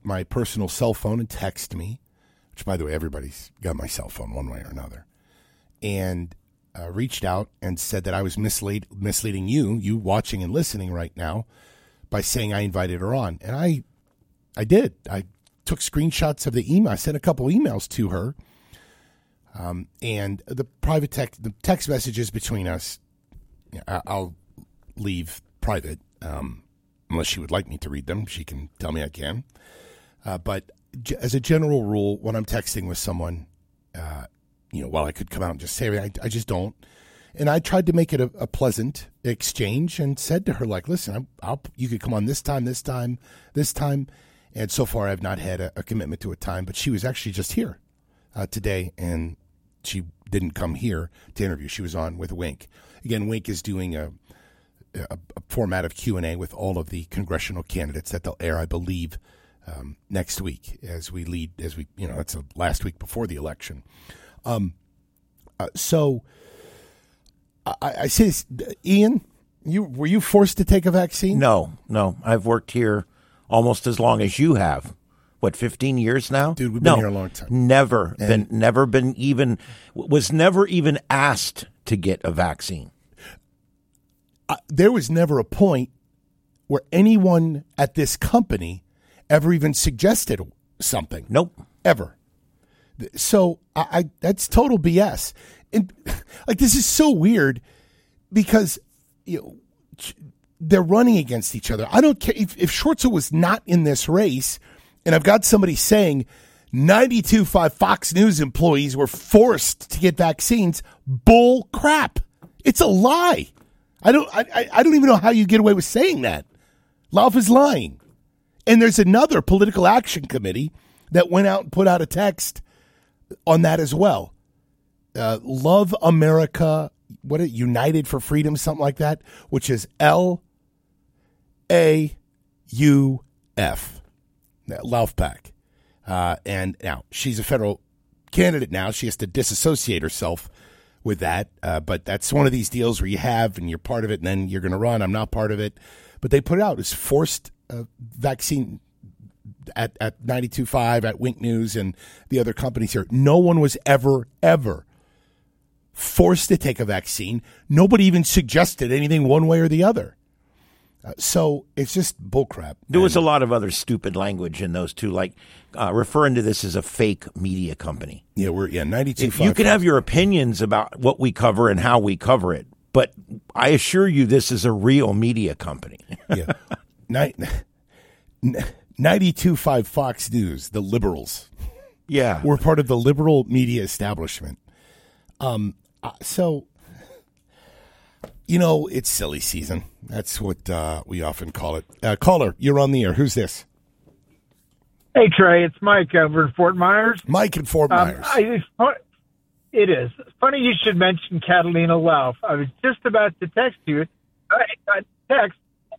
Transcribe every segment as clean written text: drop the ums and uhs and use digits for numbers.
out my personal cell phone and text me, which, by the way, everybody's got my cell phone one way or another, and reached out and said that I was misleading you watching and listening right now, by saying I invited her on. And I did. I took screenshots of the email. I sent a couple emails to her. And the the text messages between us, I'll leave private, unless she would like me to read them. She can tell me I can. But as a general rule, when I'm texting with someone, while I could come out and just say, I just don't. And I tried to make it a pleasant exchange and said to her, like, listen, you could come on this time. And so far I've not had a commitment to a time, but she was actually just here today, and she didn't come here to interview. She was on with Wink. Again, Wink is doing a format of Q&A with all of the congressional candidates that they'll air, I believe, next week that's the last week before the election. So I say this, Ian, were you forced to take a vaccine? No. I've worked here almost as long as you have. What, 15 years now? Dude, we've been here a long time. Was never even asked to get a vaccine. There was never a point where anyone at this company ever even suggested something. Nope. Ever. So that's total BS. And like, this is so weird because they're running against each other. I don't care if Schwartzel was not in this race, and I've got somebody saying 92.5 Fox News employees were forced to get vaccines. Bull crap. It's a lie. I don't even know how you get away with saying that. Lauf is lying. And there's another political action committee that went out and put out a text on that as well. Love America, United for Freedom, something like that, which is LAUF. Laufpack. And now she's a federal candidate now. She has to disassociate herself with that. But that's one of these deals where you have and you're part of it and then you're going to run. I'm not part of it. But they put it out as forced vaccine at 92.5, at Wink News and the other companies here. No one was ever forced to take a vaccine. Nobody even suggested anything one way or the other. So it's just bullcrap. There was a lot of other stupid language in those too, like referring to this as a fake media company. Yeah, 92.5. You can have your opinions about what we cover and how we cover it, but I assure you this is a real media company. Yeah. 92.5 Fox News, the liberals. Yeah. We're part of the liberal media establishment. So, it's silly season. That's what we often call it. Caller, you're on the air. Who's this? Hey, Trey, it's Mike over in Fort Myers. Mike in Fort Myers. It is. Funny you should mention Catalina Lauf. I was just about to text you. I text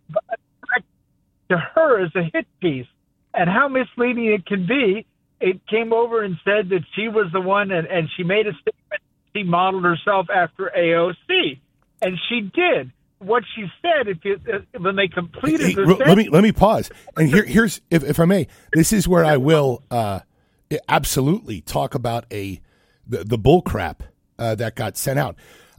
to her as a hit piece, and how misleading it can be. It came over and said that she was the one, and she made a statement. She modeled herself after AOC, and she did. What she said, when they completed the sentence, let me pause. And here's, if I may, this is where I will absolutely talk about the bull crap that got sent out.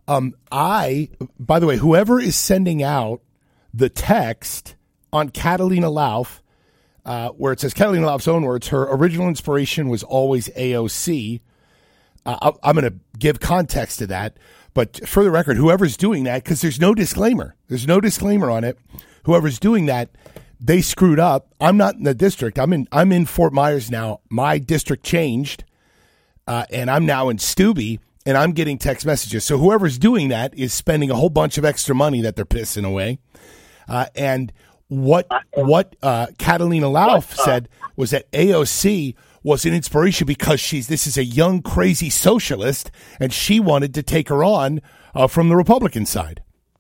By the way, whoever is sending out the text on Catalina Lauf, where it says Catalina Lauf's own words, her original inspiration was always AOC. I'm going to give context to that. But for the record, whoever's doing that, because there's no disclaimer on it. Whoever's doing that, they screwed up. I'm not in the district. I'm in Fort Myers now. My district changed, and I'm now in Steuben, and I'm getting text messages. So whoever's doing that is spending a whole bunch of extra money that they're pissing away. And what Catalina Lauf said was that AOC was an inspiration because this is a young, crazy socialist, and she wanted to take her on from the Republican side.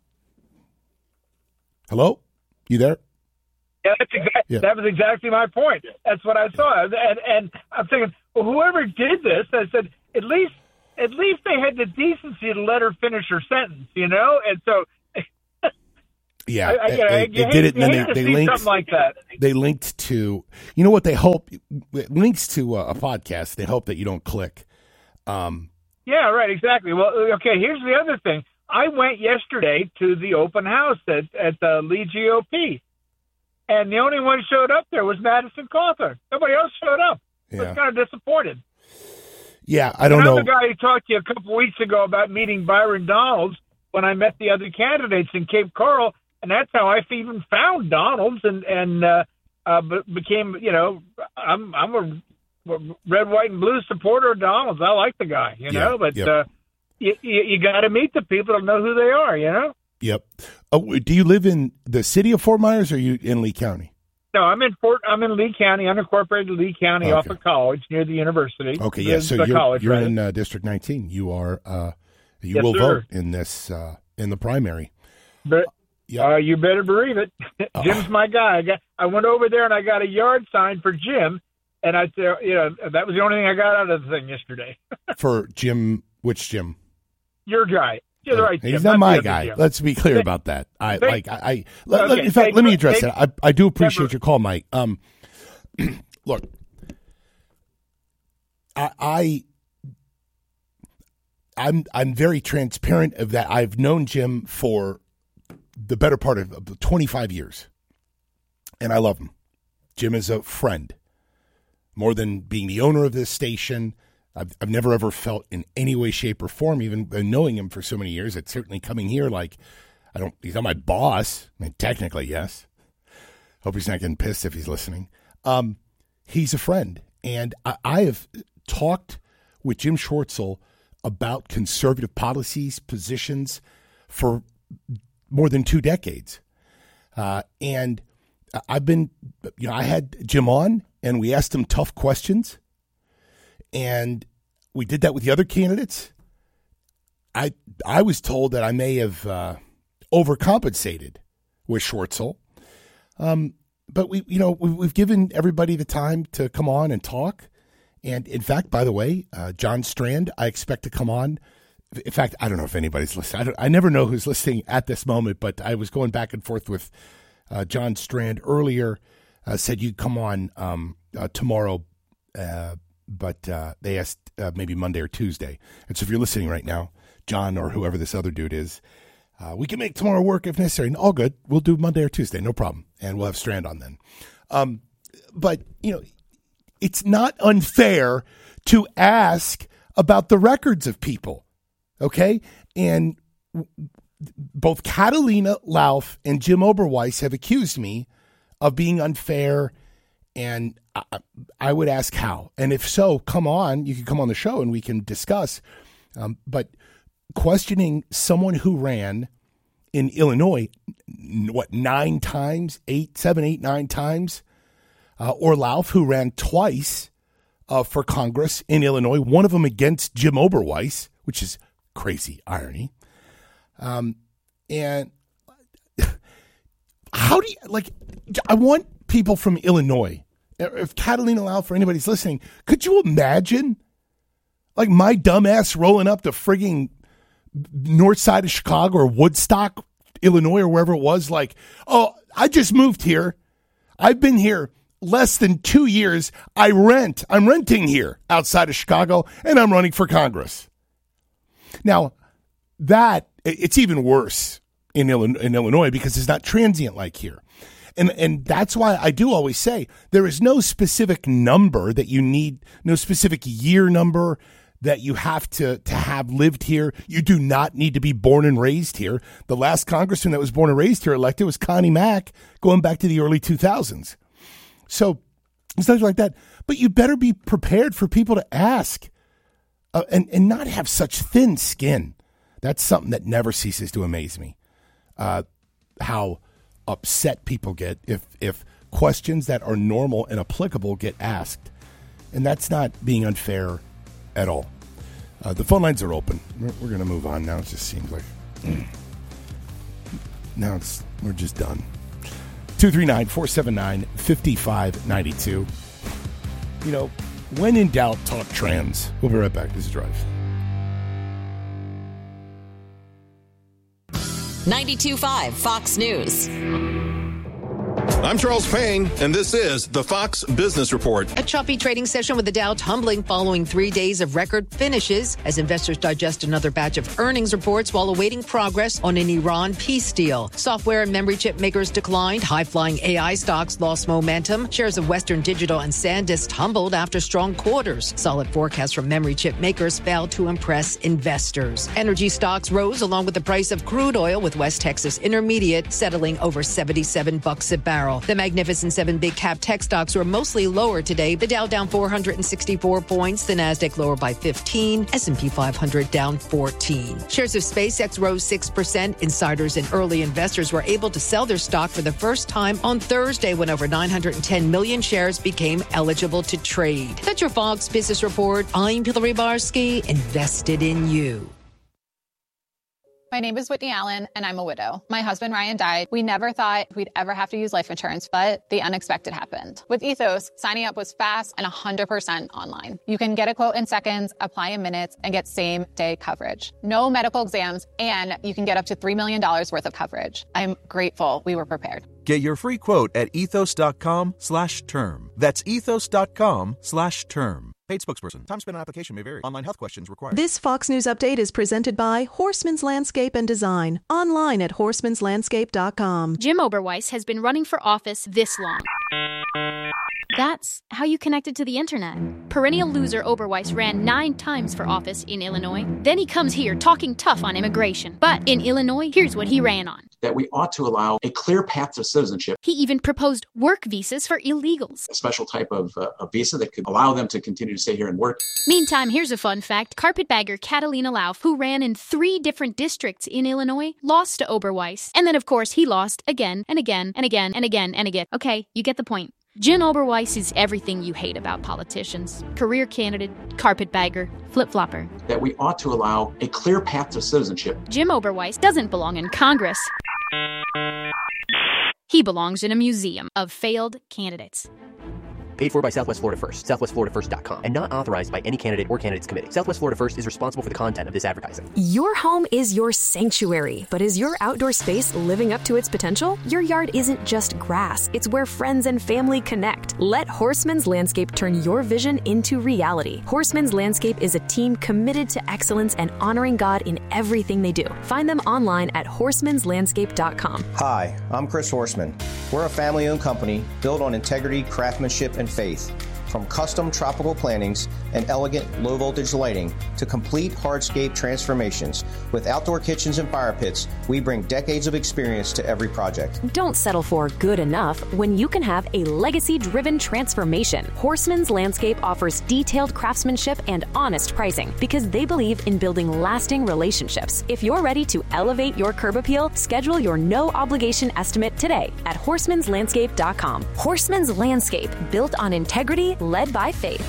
Hello? You there? Yeah, that was exactly my point. That's what I saw. And I'm thinking, well, whoever did this, I said, at least they had the decency to let her finish her sentence, And so... Yeah, they did it, and then they linked something like that. They linked to, you know what they hope, it links to a podcast. They hope that you don't click. Yeah, right, exactly. Well, okay, here's the other thing. I went yesterday to the open house at the Lee GOP, and the only one who showed up there was Madison Cawthorn. Nobody else showed up. I was kind of disappointed. Yeah, I don't know. I'm the guy who talked to you a couple weeks ago about meeting Byron Donalds when I met the other candidates in Cape Coral, and that's how I even found Donalds and became, I'm a red, white, and blue supporter of Donalds. I like the guy, but you got to meet the people to know who they are, Yep. Do you live in the city of Fort Myers, or are you in Lee County? No, I'm in Lee County, unincorporated Lee County, off of College near the university. Okay, yeah. So you're in District 19. You are. You will vote in this in the primary. But you better believe it. Jim's my guy. I went over there and I got a yard sign for Jim, and that was the only thing I got out of the thing yesterday. For Jim, which Jim? Your guy. You're right, Jim. He's not my guy. Jim. Let's be clear about that. In fact, let me address that. I do appreciate your call, Mike. Look, I'm very transparent of that. I've known Jim for the better part of 25 years, and I love him. Jim is a friend. More than being the owner of this station, I've never ever felt in any way, shape, or form, even knowing him for so many years, it's certainly coming here he's not my boss. I mean, technically, yes. Hope he's not getting pissed if he's listening. He's a friend, and I have talked with Jim Schwartzel about conservative policies, positions for more than 2 decades. And I've been, I had Jim on and we asked him tough questions, and we did that with the other candidates. I was told that I may have overcompensated with Schwartzel. But we've given everybody the time to come on and talk. And in fact, by the way, John Strand, I expect to come on. In fact, I don't know if anybody's listening. I never know who's listening at this moment, but I was going back and forth with John Strand earlier. Said you'd come on tomorrow, but they asked maybe Monday or Tuesday. And so if you're listening right now, John or whoever this other dude is, we can make tomorrow work if necessary. And all good. We'll do Monday or Tuesday, no problem. And we'll have Strand on then. But, it's not unfair to ask about the records of people, okay? And both Catalina Lauf and Jim Oberweis have accused me of being unfair, and I would ask how. And if so, come on. You can come on the show and we can discuss. But questioning someone who ran in Illinois, 9 times, 7, 8, 9 times, or Lauf, who ran twice for Congress in Illinois, one of them against Jim Oberweis, which is crazy irony. And how do you, I want people from Illinois, if Catalina Lauf or anybody's listening, could you imagine, my dumbass rolling up to frigging north side of Chicago or Woodstock, Illinois, or wherever it was, I just moved here. I've been here less than 2 years. I'm renting here outside of Chicago, and I'm running for Congress. Now, it's even worse in Illinois because it's not transient like here. And that's why I do always say there is no specific number that you need, no specific year number that you have to have lived here. You do not need to be born and raised here. The last congressman that was born and raised here elected was Connie Mack, going back to the early 2000s. So it's nothing like that. But you better be prepared for people to ask and not have such thin skin. That's something that never ceases to amaze me. How upset people get if questions that are normal and applicable get asked. And that's not being unfair at all. The phone lines are open. We're going to move on now. It just seems like now we're just done. 239-479-5592. When in doubt, talk trans. We'll be right back. This is Drive. 92.5 Fox News. I'm Charles Payne, and this is the Fox Business Report. A choppy trading session with the Dow tumbling following 3 days of record finishes as investors digest another batch of earnings reports while awaiting progress on an Iran peace deal. Software and memory chip makers declined. High-flying AI stocks lost momentum. Shares of Western Digital and SanDisk tumbled after strong quarters. Solid forecasts from memory chip makers failed to impress investors. Energy stocks rose along with the price of crude oil, with West Texas Intermediate settling over $77 a barrel. The Magnificent Seven big cap tech stocks were mostly lower today. The Dow down 464 points. The Nasdaq lower by 15. S&P 500 down 14. Shares of SpaceX rose 6%. Insiders and early investors were able to sell their stock for the first time on Thursday when over 910 million shares became eligible to trade. That's your Fox Business Report. I'm Hillary Barsky, invested in you. My name is Whitney Allen, and I'm a widow. My husband, Ryan, died. We never thought we'd ever have to use life insurance, but the unexpected happened. With Ethos, signing up was fast and 100% online. You can get a quote in seconds, apply in minutes, and get same-day coverage. No medical exams, and you can get up to $3 million worth of coverage. I'm grateful we were prepared. Get your free quote at ethos.com/term. That's ethos.com/term. Paid spokesperson. Time spent on application may vary. Online health questions required. This Fox News update is presented by Horseman's Landscape and Design. Online at horsemanslandscape.com. Jim Oberweis has been running for office this long. That's how you connected to the internet. Perennial loser Oberweis ran 9 times for office in Illinois. Then he comes here talking tough on immigration. But in Illinois, here's what he ran on. That we ought to allow a clear path to citizenship. He even proposed work visas for illegals. A special type of a visa that could allow them to continue to stay here and work. Meantime, here's a fun fact. Carpetbagger Catalina Lauf, who ran in 3 different districts in Illinois, lost to Oberweis. And then, of course, he lost again and again and again and again and again. Okay, you get the point. Jim Oberweis is everything you hate about politicians. Career candidate, carpetbagger, flip-flopper. That we ought to allow a clear path to citizenship. Jim Oberweis doesn't belong in Congress. He belongs in a museum of failed candidates. Paid for by Southwest Florida First, southwestfloridafirst.com, and not authorized by any candidate or candidates committee. Southwest Florida First is responsible for the content of this advertising. Your home is your sanctuary, but is your outdoor space living up to its potential? Your yard isn't just grass. It's where friends and family connect. Let Horseman's Landscape turn your vision into reality. Horseman's Landscape is a team committed to excellence and honoring God in everything they do. Find them online at horsemanslandscape.com. Hi, I'm Chris Horseman. We're a family-owned company built on integrity, craftsmanship, and faith. From custom tropical plantings and elegant low-voltage lighting to complete hardscape transformations, with outdoor kitchens and fire pits, we bring decades of experience to every project. Don't settle for good enough when you can have a legacy-driven transformation. Horseman's Landscape offers detailed craftsmanship and honest pricing because they believe in building lasting relationships. If you're ready to elevate your curb appeal, schedule your no-obligation estimate today at horsemanslandscape.com. Horseman's Landscape, built on integrity, led by faith.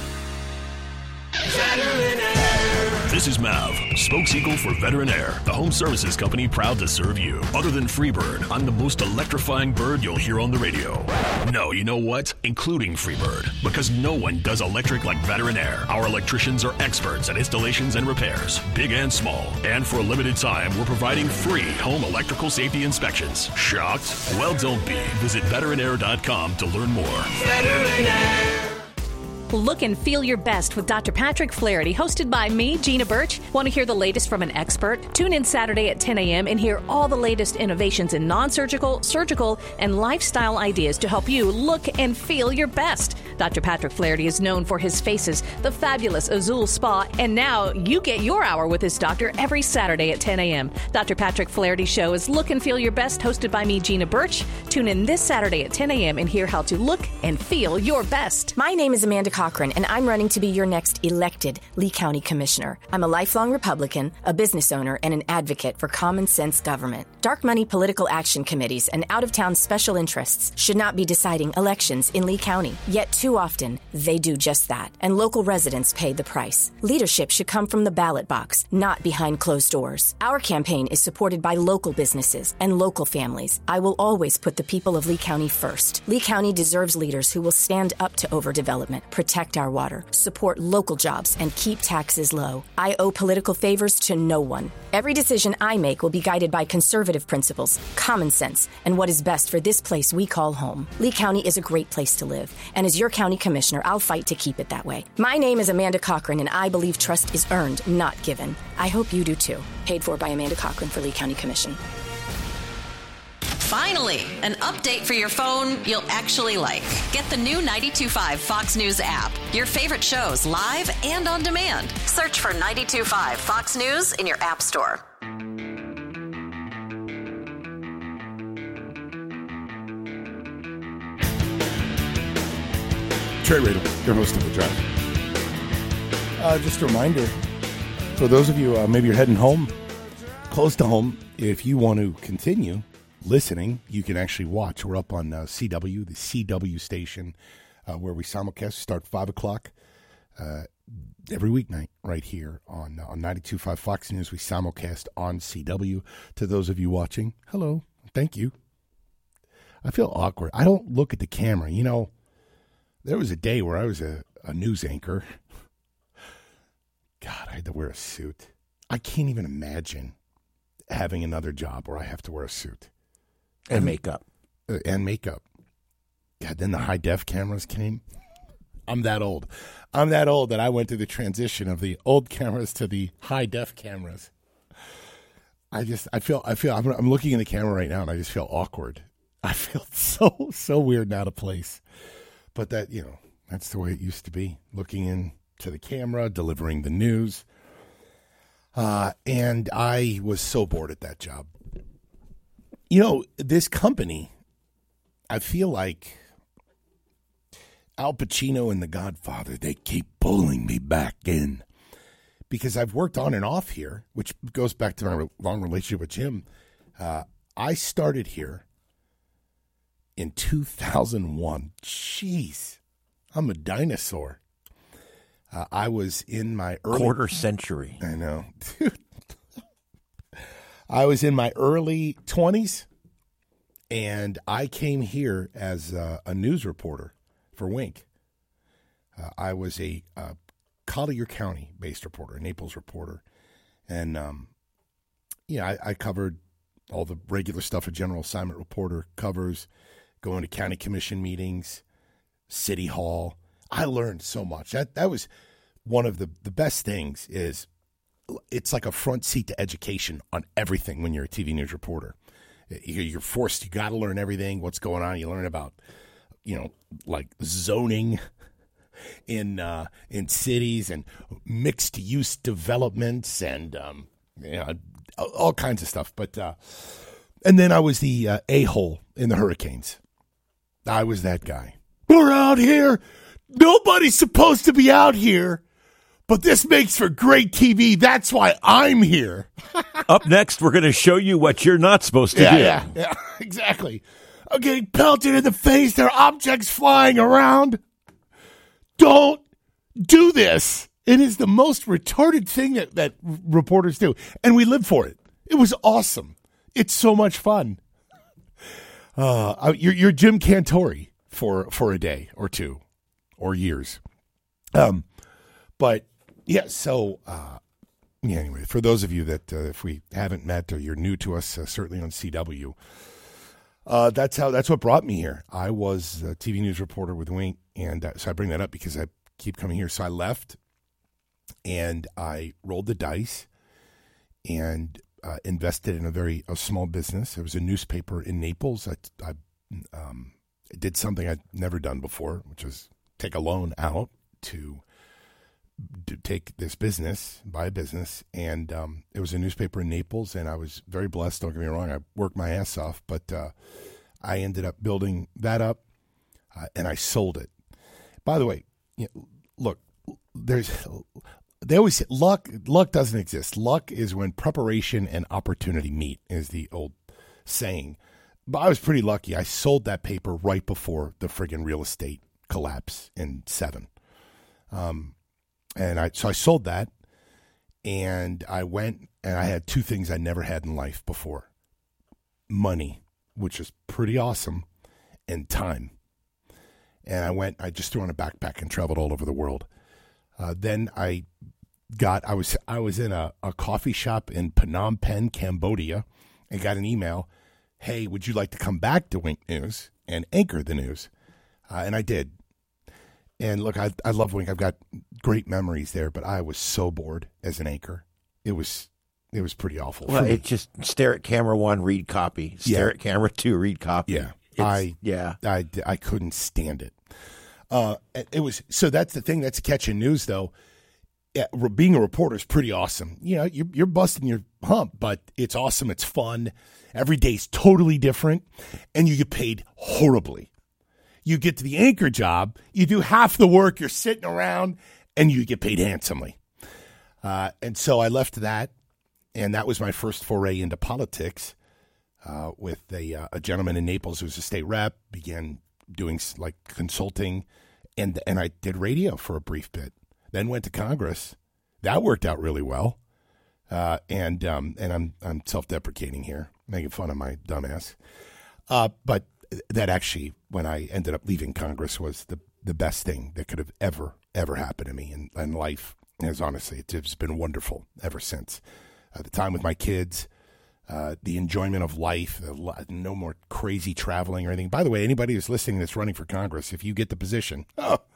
This is Mav, spokespeople for Veteran Air, the home services company proud to serve you. Other than Freebird, I'm the most electrifying bird you'll hear on the radio. No, you know what? Including Freebird, because no one does electric like Veteran Air. Our electricians are experts at installations and repairs, big and small. And for a limited time, we're providing free home electrical safety inspections. Shocked? Well, don't be. Visit veteranair.com to learn more. Veteran Air. Look and feel your best with Dr. Patrick Flaherty, hosted by me, Gina Birch. Want to hear the latest from an expert? Tune in Saturday at 10 a.m. and hear all the latest innovations in non-surgical, surgical, and lifestyle ideas to help you look and feel your best. Dr. Patrick Flaherty is known for his faces, the fabulous Azul Spa, and now you get your hour with his doctor every Saturday at 10 a.m. Dr. Patrick Flaherty Show is Look and Feel Your Best, hosted by me, Gina Birch. Tune in this Saturday at 10 a.m. and hear how to look and feel your best. My name is Amanda Cochran, and I'm running to be your next elected Lee County Commissioner. I'm a lifelong Republican, a business owner, and an advocate for common sense government. Dark money political action committees and out-of-town special interests should not be deciding elections in Lee County. Yet Too often, they do just that, and local residents pay the price. Leadership should come from the ballot box, not behind closed doors. Our campaign is supported by local businesses and local families. I will always put the people of Lee County first. Lee County deserves leaders who will stand up to overdevelopment, protect our water, support local jobs, and keep taxes low. I owe political favors to no one. Every decision I make will be guided by conservative principles, common sense, and what is best for this place we call home. Lee County is a great place to live, and as your county commissioner, I'll fight to keep it that way. My name is Amanda Cochran, and I believe trust is earned, not given. I hope you do too. Paid for by Amanda Cochran for Lee County Commission. Finally, an update for your phone you'll actually like. Get the new 92.5 Fox News app. Your favorite shows live and on demand. Search for 92.5 Fox News in your app store. Trey Radel, your host of The Drive. Just a reminder, for those of you, maybe you're heading home, close to home, if you want to continue listening, you can actually watch. We're up on CW, the CW station, where we simulcast, start 5 o'clock every weeknight right here on 92.5 Fox News. We simulcast on CW. To those of you watching, hello, thank you. I feel awkward. I don't look at the camera. You know, there was a day where I was a news anchor. God, I had to wear a suit. I can't even imagine having another job where I have to wear a suit. And makeup. And makeup. God, then the high-def cameras came. I'm that old. I'm that old that I went through the transition of the old cameras to the high-def cameras. I'm looking in the camera right now, and I just feel awkward. I feel so weird and out of place. But that, you know, that's the way it used to be. Looking into the camera, delivering the news. And I was so bored at that job. You know, this company, I feel like Al Pacino and The Godfather, they keep pulling me back in. Because I've worked on and off here, which goes back to my long relationship with Jim. I started here in 2001. Jeez, I'm a dinosaur. I was in my early... Quarter century. I know. Dude. I was in my early 20s, and I came here as a news reporter for Wink. I was a Collier County-based reporter, a Naples reporter. And, I covered all the regular stuff a general assignment reporter covers, going to county commission meetings, city hall. I learned so much. That was one of the best things is it's like a front seat to education on everything when you're a TV news reporter. You're forced, you got to learn everything, what's going on. You learn about, like zoning in cities and mixed use developments and, all kinds of stuff. But, and then I was the a-hole in the Hurricanes. I was that guy. We're out here. Nobody's supposed to be out here. But this makes for great TV. That's why I'm here. Up next, we're going to show you what you're not supposed to do. Yeah, exactly. I'm getting pelted in the face. There are objects flying around. Don't do this. It is the most retarded thing that reporters do. And we live for it. It was awesome. It's so much fun. You're Jim Cantori for a day or two or years. But... yeah, so, anyway, for those of you that, if we haven't met or you're new to us, certainly on CW, that's what brought me here. I was a TV news reporter with Wink, and so I bring that up because I keep coming here. So I left, and I rolled the dice and invested in a small business. There was a newspaper in Naples. I did something I'd never done before, which was take a loan out to take this business, buy a business, and it was a newspaper in Naples, and I was very blessed. Don't get me wrong, I worked my ass off, but I ended up building that up, and I sold it. By the way, look, they always say luck doesn't exist. Luck is when preparation and opportunity meet, is the old saying. But I was pretty lucky. I sold that paper right before the friggin' real estate collapse in 7. And I sold that, and I went and I had 2 things I never had in life before: money, which is pretty awesome, and time. And I just threw on a backpack and traveled all over the world. Then I was in a coffee shop in Phnom Penh, Cambodia, and got an email, "Hey, would you like to come back to Wink News and anchor the news?" And I did. And look, I love Wink. I've got great memories there, but I was so bored as an anchor. It was pretty awful. Well, it's just stare at camera 1, read copy. Stare at camera 2, read copy. Yeah. I couldn't stand it. It was, so that's the thing. That's catching news, though. Yeah, being a reporter is pretty awesome. You know, you're busting your hump, but it's awesome. It's fun. Every day's totally different, and you get paid horribly. You get to the anchor job, you do half the work, you're sitting around, and you get paid handsomely. And so I left that, and that was my first foray into politics with a gentleman in Naples who was a state rep, began doing like consulting, and I did radio for a brief bit. Then went to Congress. That worked out really well. And I'm self-deprecating here, making fun of my dumbass. But that actually, when I ended up leaving Congress, was the best thing that could have ever happened to me in life. As honestly, it's been wonderful ever since. The time with my kids, the enjoyment of life, no more crazy traveling or anything. By the way, anybody who's listening that's running for Congress, if you get the position,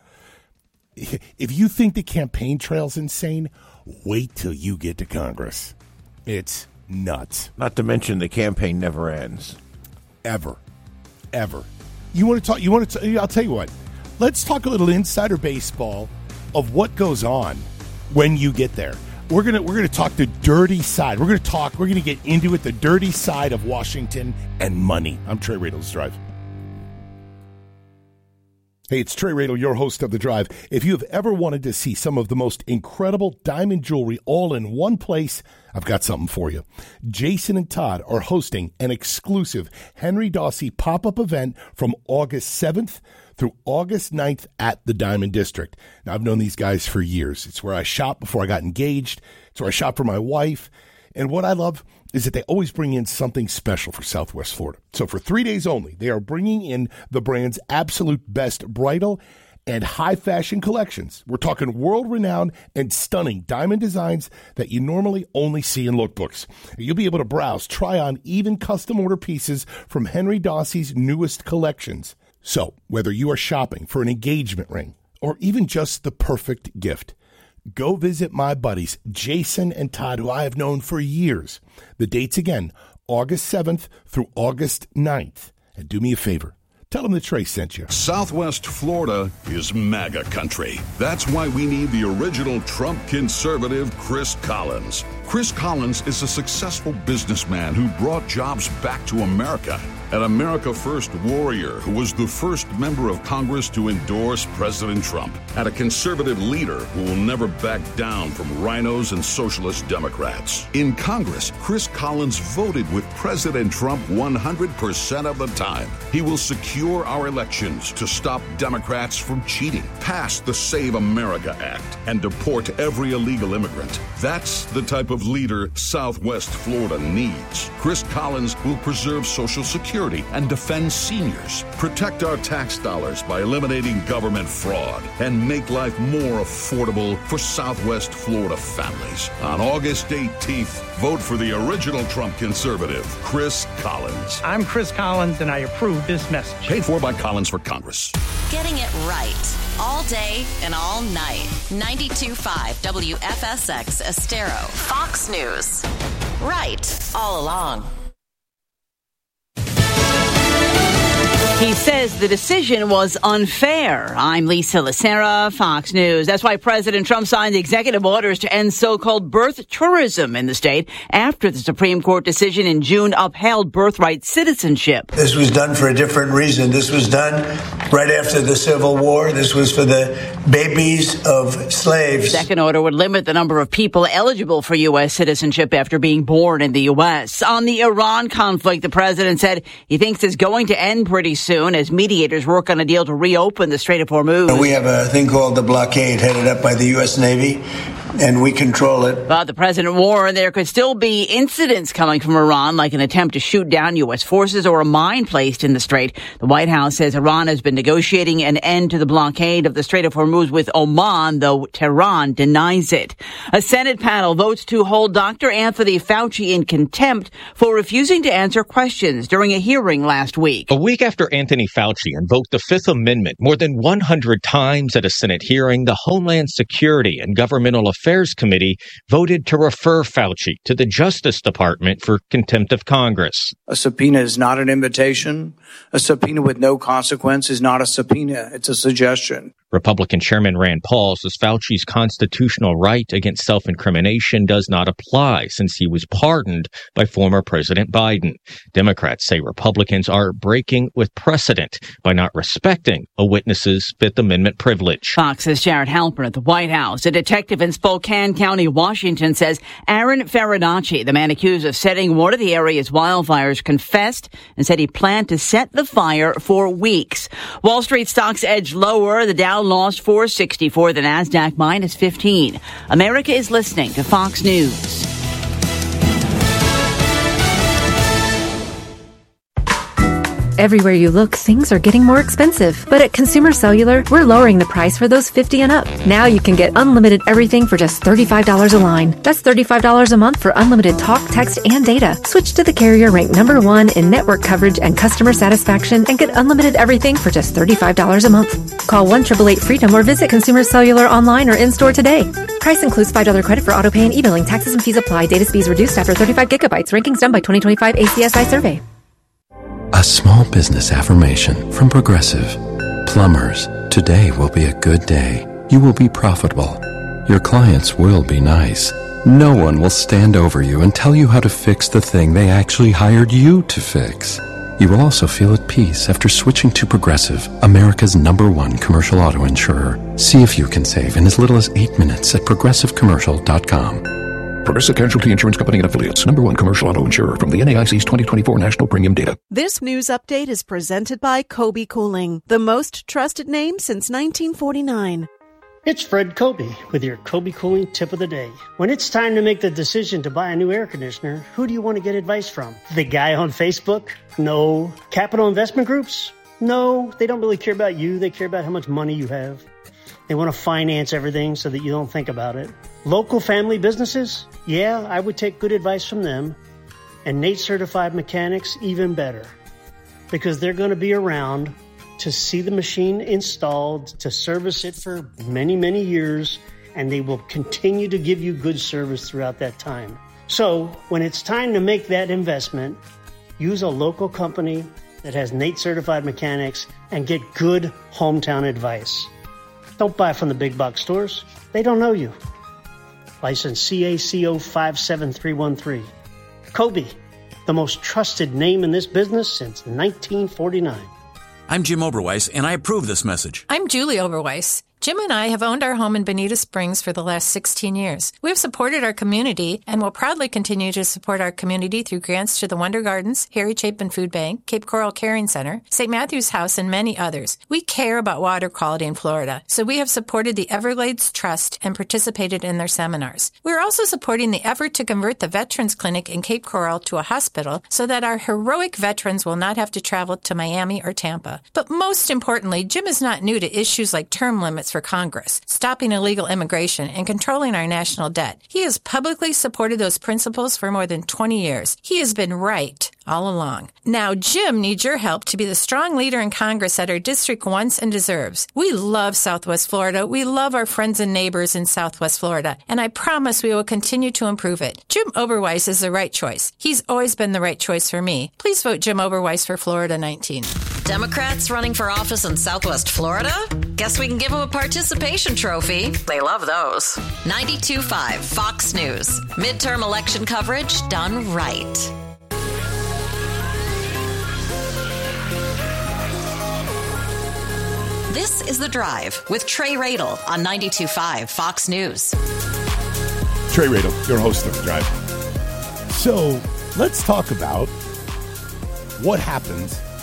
if you think the campaign trail's insane, wait till you get to Congress. It's nuts. Not to mention the campaign never ends. Ever. You want to talk? I'll tell you what. Let's talk a little insider baseball of what goes on when you get there. We're gonna talk the dirty side. We're gonna get into it, the dirty side of Washington and money. I'm Trey Radels Drive. Hey, it's Trey Radel, your host of The Drive. If you have ever wanted to see some of the most incredible diamond jewelry all in one place, I've got something for you. Jason and Todd are hosting an exclusive Henry Dawsey pop-up event from August 7th through August 9th at the Diamond District. Now, I've known these guys for years. It's where I shopped before I got engaged. It's where I shopped for my wife. And what I love is that they always bring in something special for Southwest Florida. So for 3 days only, they are bringing in the brand's absolute best bridal and high fashion collections. We're talking world-renowned and stunning diamond designs that you normally only see in lookbooks. You'll be able to browse, try on, even custom order pieces from Henry Dawsey's newest collections. So whether you are shopping for an engagement ring or even just the perfect gift, go visit my buddies, Jason and Todd, who I have known for years. The dates again, August 7th through August 9th. And do me a favor. Tell them that Trey sent you. Southwest Florida is MAGA country. That's why we need the original Trump conservative, Chris Collins. Chris Collins is a successful businessman who brought jobs back to America. An America First warrior who was the first member of Congress to endorse President Trump. And a conservative leader who will never back down from rhinos and socialist Democrats. In Congress, Chris Collins voted with President Trump 100% of the time. He will secure our elections to stop Democrats from cheating, pass the Save America Act, and deport every illegal immigrant. That's the type of leader Southwest Florida needs. Chris Collins will preserve Social Security and defend seniors, protect our tax dollars by eliminating government fraud, and make life more affordable for Southwest Florida families. On August 18th, vote for the original Trump conservative, Chris Collins. I'm Chris Collins, and I approve this message. Paid for by Collins for Congress. Getting it right. All day and all night. 92.5 WFSX Estero. Fox News. Right all along. He says the decision was unfair. I'm Lisa Lacera, Fox News. That's why President Trump signed executive orders to end so-called birth tourism in the state after the Supreme Court decision in June upheld birthright citizenship. This was done for a different reason. This was done right after the Civil War. This was for the babies of slaves. The second order would limit the number of people eligible for U.S. citizenship after being born in the U.S. On the Iran conflict, the president said he thinks it's going to end pretty soon. soon as mediators work on a deal to reopen the Strait of Hormuz. We have a thing called the blockade headed up by the U.S. Navy, and we control it. But the president warned there could still be incidents coming from Iran, like an attempt to shoot down U.S. forces or a mine placed in the strait. The White House says Iran has been negotiating an end to the blockade of the Strait of Hormuz with Oman, though Tehran denies it. A Senate panel votes to hold Dr. Anthony Fauci in contempt for refusing to answer questions during a hearing last week. A week after Anthony Fauci invoked the Fifth Amendment more than 100 times at a Senate hearing, the Homeland Security and Governmental Affairs Committee voted to refer Fauci to the Justice Department for contempt of Congress. A subpoena is not an invitation. A subpoena with no consequence is not a subpoena. It's a suggestion. Republican Chairman Rand Paul says Fauci's constitutional right against self-incrimination does not apply since he was pardoned by former President Biden. Democrats say Republicans are breaking with precedent by not respecting a witness's Fifth Amendment privilege. Fox's Jared Halpern at the White House. A detective in Spokane County, Washington, says Aaron Farinacci, the man accused of setting one of the area's wildfires, confessed and said he planned to set the fire for weeks. Wall Street stocks edged lower. The Dow lost 464, the Nasdaq minus 15. America is listening to Fox News. Everywhere you look, things are getting more expensive. But at Consumer Cellular, we're lowering the price for those 50 and up. Now you can get unlimited everything for just $35 a line. That's $35 a month for unlimited talk, text, and data. Switch to the carrier ranked #1 in network coverage and customer satisfaction and get unlimited everything for just $35 a month. Call 1-888-FREEDOM or visit Consumer Cellular online or in-store today. Price includes $5 credit for auto pay and e-billing. Taxes and fees apply. Data speeds reduced after 35 gigabytes. Rankings done by 2025 ACSI survey. A small business affirmation from Progressive. Plumbers, today will be a good day. You will be profitable. Your clients will be nice. No one will stand over you and tell you how to fix the thing they actually hired you to fix. You will also feel at peace after switching to Progressive, America's #1 commercial auto insurer. See if you can save in as little as 8 minutes at progressivecommercial.com. Progressive Casualty Insurance Company and Affiliates. #1 commercial auto insurer from the NAIC's 2024 National Premium Data. This news update is presented by Kobe Cooling, the most trusted name since 1949. It's Fred Kobe with your Kobe Cooling tip of the day. When it's time to make the decision to buy a new air conditioner, who do you want to get advice from? The guy on Facebook? No. Capital investment groups? No. They don't really care about you. They care about how much money you have. They want to finance everything so that you don't think about it. Local family businesses? Yeah, I would take good advice from them. And NATE certified mechanics, even better. Because they're going to be around to see the machine installed, to service it for many, many years, and they will continue to give you good service throughout that time. So when it's time to make that investment, use a local company that has NATE certified mechanics and get good hometown advice. Don't buy from the big box stores. They don't know you. License CACO 57313. Kobe, the most trusted name in this business since 1949. I'm Jim Oberweis, and I approve this message. I'm Julie Oberweis. Jim and I have owned our home in Bonita Springs for the last 16 years. We have supported our community and will proudly continue to support our community through grants to the Wonder Gardens, Harry Chapin Food Bank, Cape Coral Caring Center, St. Matthew's House, and many others. We care about water quality in Florida, so we have supported the Everglades Trust and participated in their seminars. We're also supporting the effort to convert the Veterans Clinic in Cape Coral to a hospital so that our heroic veterans will not have to travel to Miami or Tampa. But most importantly, Jim is not new to issues like term limits for Congress, stopping illegal immigration, and controlling our national debt. He has publicly supported those principles for more than 20 years. He has been right all along. Now, Jim needs your help to be the strong leader in Congress that our district wants and deserves. We love Southwest Florida. We love our friends and neighbors in Southwest Florida, and I promise we will continue to improve it. Jim Oberweis is the right choice. He's always been the right choice for me. Please vote Jim Oberweis for Florida 19. Democrats running for office in Southwest Florida? Guess we can give them a participation trophy. They love those. 92.5 Fox News. Midterm election coverage done right. This is The Drive with Trey Radel on 92.5 Fox News. Trey Radel, your host of The Drive. So let's talk about what happens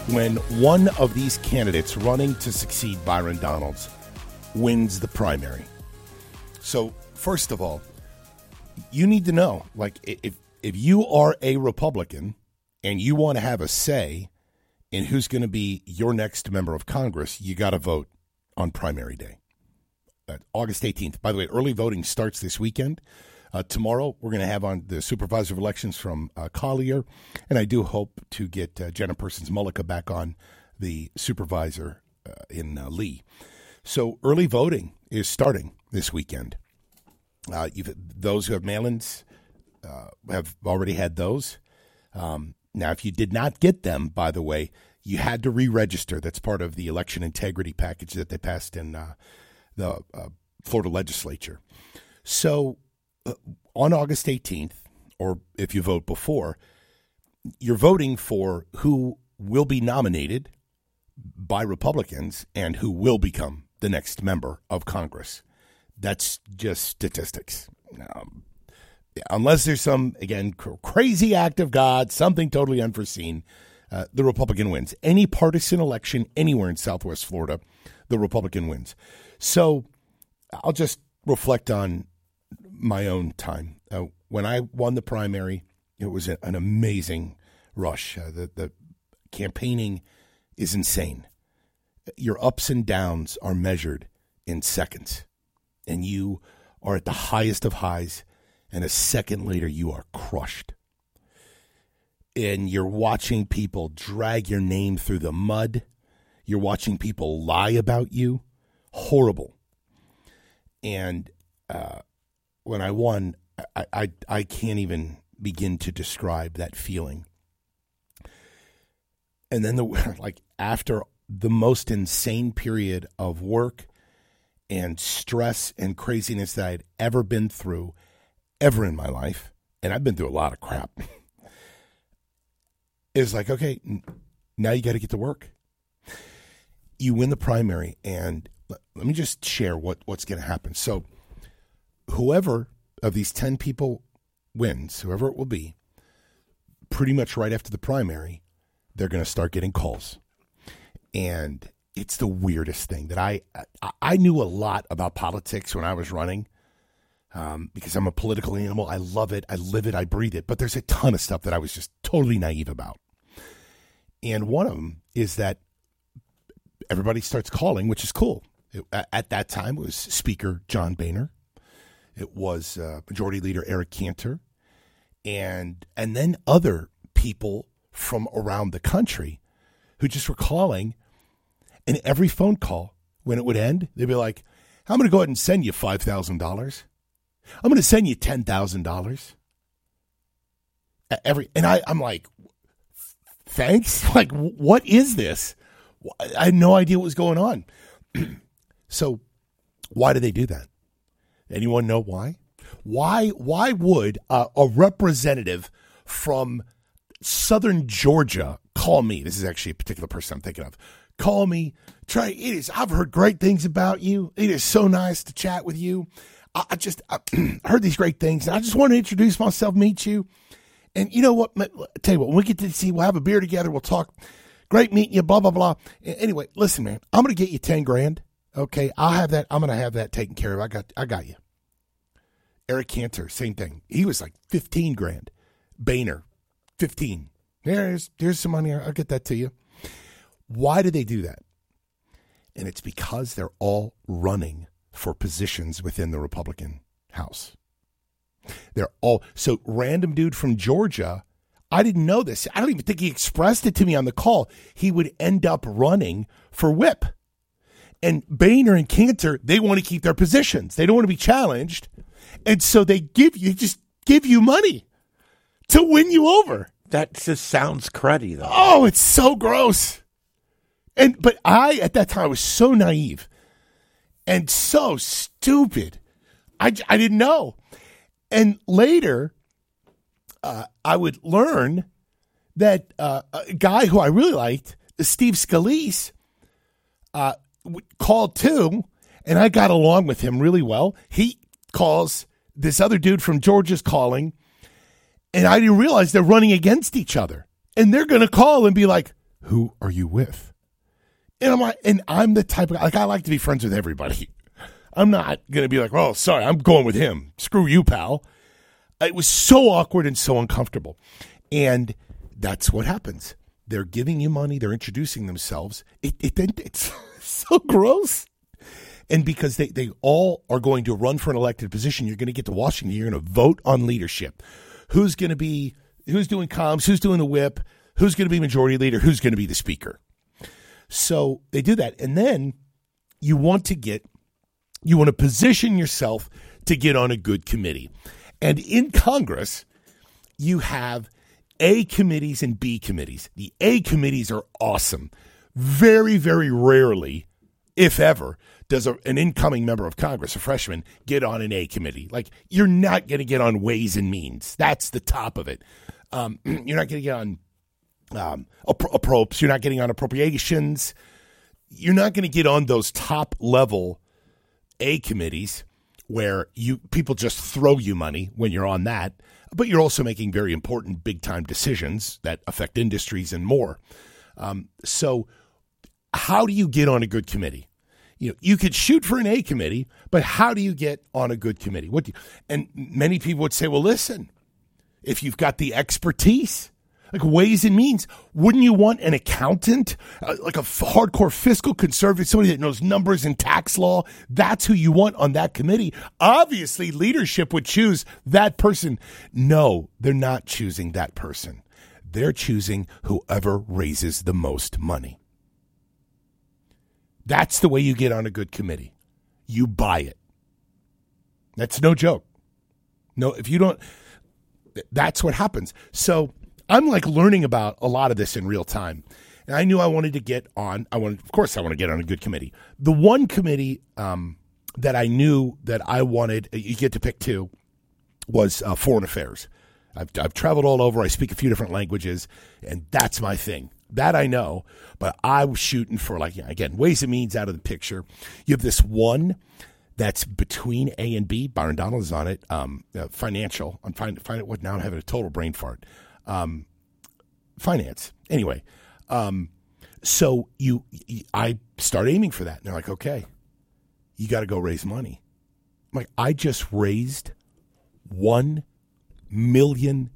when one of these candidates running to succeed Byron Donalds wins the primary. So, first of all, you need to know, like, if you are a Republican and you want to have a say in who's going to be your next member of Congress, you got to vote on primary day. August 18th. By the way, early voting starts this weekend. Tomorrow, we're going to have on the supervisor of elections from Collier, and I do hope to get Jenna Persons-Mullica back on the supervisor in Lee. So early voting is starting this weekend. Those who have mail-ins have already had those. Now, if you did not get them, by the way, you had to re-register. That's part of the election integrity package that they passed in the Florida legislature. So on August 18th, or if you vote before, you're voting for who will be nominated by Republicans and who will become the next member of Congress. That's just statistics. Unless there's some, again, crazy act of God, something totally unforeseen, the Republican wins. Any partisan election anywhere in Southwest Florida, the Republican wins. So I'll just reflect on my own time. When I won the primary, it was an amazing rush. The campaigning is insane. Your ups and downs are measured in seconds, and you are at the highest of highs, and a second later you are crushed. And you're watching people drag your name through the mud. You're watching people lie about you. Horrible. And when I won, I can't even begin to describe that feeling. And then after the most insane period of work and stress and craziness that I'd ever been through, ever in my life, and I've been through a lot of crap, it's like, okay, now you got to get to work. You win the primary, and let me just share what's going to happen. So whoever of these 10 people wins, whoever it will be, pretty much right after the primary, they're going to start getting calls. And it's the weirdest thing that I knew a lot about politics when I was running because I'm a political animal. I love it. I live it. I breathe it. But there's a ton of stuff that I was just totally naive about. And one of them is that everybody starts calling, which is cool. At that time, it was Speaker John Boehner. It was Majority Leader Eric Cantor. And then other people from around the country who just were calling. And every phone call, when it would end, they'd be like, I'm going to go ahead and send you $5,000. I'm going to send you $10,000. I'm like, thanks? Like, what is this? I had no idea what was going on. So why do they do that? Anyone know why? Why would a representative from Southern Georgia call me? This is actually a particular person I'm thinking of. Call me, Trey. I've heard great things about you. It is so nice to chat with you. I heard these great things, and I just want to introduce myself, meet you. And you know what? I'll tell you what, when we get to see, we'll have a beer together. We'll talk. Great meeting you, blah, blah, blah. Anyway, listen, man, I'm going to get you $10,000. Okay, I'll have that. I'm going to have that taken care of. I got you. Eric Cantor, same thing. He was like $15,000. Boehner, 15. Here's some money. I'll get that to you. Why do they do that? And it's because they're all running for positions within the Republican House. They're all, so random dude from Georgia, I didn't know this. I don't even think he expressed it to me on the call. He would end up running for whip. And Boehner and Cantor, they want to keep their positions. They don't want to be challenged. And so they just give you money to win you over. That just sounds cruddy, though. Oh, it's so gross. But at that time, I was so naive and so stupid. I didn't know. And later, I would learn that a guy who I really liked, Steve Scalise, called too, and I got along with him really well. He calls, this other dude from Georgia's calling, and I didn't realize they're running against each other. And they're going to call and be like, who are you with? And I'm the type of, I like to be friends with everybody. I'm not going to be like, oh, sorry, I'm going with him. Screw you, pal. It was so awkward and so uncomfortable. And that's what happens. They're giving you money. They're introducing themselves. It's so gross. And because they all are going to run for an elected position, you're going to get to Washington. You're going to vote on leadership. Who's doing comms? Who's doing the whip? Who's going to be majority leader? Who's going to be the speaker? So they do that. And then you want to position yourself to get on a good committee. And in Congress, you have A committees and B committees. The A committees are awesome. Very, very rarely, if ever, does an incoming member of Congress, a freshman, get on an A committee. Like, you're not going to get on Ways and Means. That's the top of it. You're not going to get on approps. You're not getting on appropriations. You're not going to get on those top-level A committees where people just throw you money when you're on that, but you're also making very important big-time decisions that affect industries and more. So how do you get on a good committee? You could shoot for an A committee, but how do you get on a good committee? And many people would say, well, listen, if you've got the expertise, like Ways and Means, wouldn't you want an accountant, like a hardcore fiscal conservative, somebody that knows numbers and tax law? That's who you want on that committee. Obviously, leadership would choose that person. No, they're not choosing that person. They're choosing whoever raises the most money. That's the way you get on a good committee. You buy it. That's no joke. No, if you don't, that's what happens. So I'm like learning about a lot of this in real time. And I knew I wanted to get on. Of course I want to get on a good committee. The one committee that I knew that I wanted, you get to pick two, was foreign affairs. I've traveled all over. I speak a few different languages, and that's my thing. That I know, but I was shooting for, again, Ways and Means out of the picture. You have this one that's between A and B. Byron Donald is on it. Financial. I'm trying to find it. Now I'm having a total brain fart. Finance. Anyway, so I start aiming for that. And they're like, okay, you got to go raise money. I'm like, I just raised $1 million